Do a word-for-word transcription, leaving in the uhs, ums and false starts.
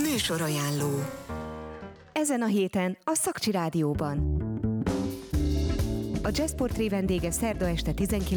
Műsorajánló. Ezen a héten a Szakcsi Rádióban. A Jazzportré vendége szerda este tizenkilenc